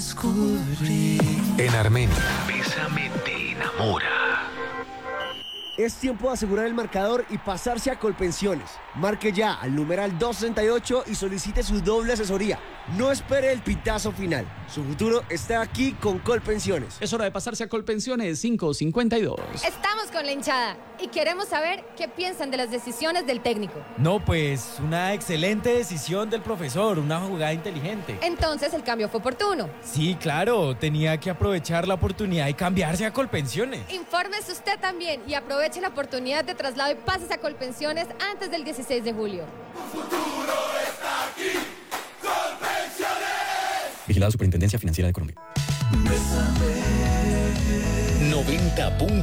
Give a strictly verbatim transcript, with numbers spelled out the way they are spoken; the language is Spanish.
En Armenia, Bésame te enamora. Es tiempo de asegurar el marcador y pasarse a Colpensiones. Marque ya al numeral doscientos sesenta y ocho y solicite su doble asesoría. No espere el pitazo final. Su futuro está aquí con Colpensiones. Es hora de pasarse a Colpensiones quinientos cincuenta y dos. Estamos con la hinchada y queremos saber qué piensan de las decisiones del técnico. No, pues una excelente decisión del profesor, una jugada inteligente. Entonces el cambio fue oportuno. Sí, claro, tenía que aprovechar la oportunidad y cambiarse a Colpensiones. Infórmese usted también y aproveche la oportunidad de traslado y pásese a Colpensiones antes del dieciséis de julio. Tu futuro está aquí. Colpensiones. Vigilada Superintendencia Financiera de Colombia. noventa punto